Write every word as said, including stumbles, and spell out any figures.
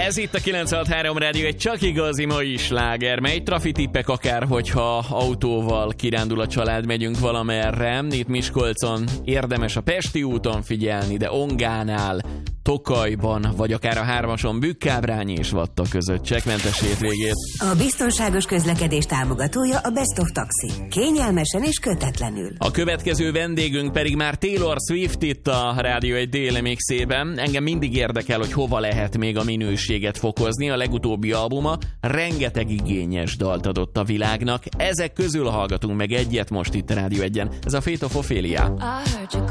Ez itt a kilencvenhat három Rádió, egy csak igazi mai sláger, mely trafitippek akár, hogyha autóval kirándul a család, megyünk valamerre. Itt Miskolcon érdemes a Pesti úton figyelni, de Ongánál, Tokajban, vagy akár a hármason Bükkábrányi és Vatta között csekkmentes hétvégét. A biztonságos közlekedés támogatója a Best of Taxi. Kényelmesen és kötetlenül. A következő vendégünk pedig már Taylor Swift itt a Rádió egy déli mixében. Engem mindig érdekel, hogy hova lehet még a minőséget fokozni. A legutóbbi albuma rengeteg igényes dalt adott a világnak. Ezek közül hallgatunk meg egyet most itt a Rádió egyen. Ez a Fate of Ophelia.